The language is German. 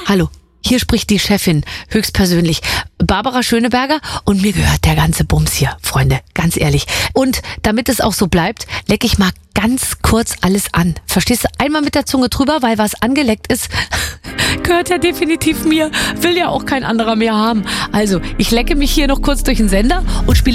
Hallo, hier spricht die Chefin, höchstpersönlich, Barbara Schöneberger, und mir gehört der ganze Bums hier, Freunde, ganz ehrlich. Und damit es auch so bleibt, lecke ich mal ganz kurz alles an. Verstehst du? Einmal mit der Zunge drüber, weil was angeleckt ist, gehört ja definitiv mir, will ja auch kein anderer mehr haben. Also, ich lecke mich hier noch kurz durch den Sender und spiele